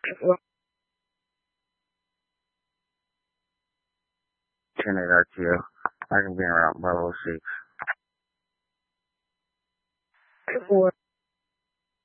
10 RTO. I can be around by 06.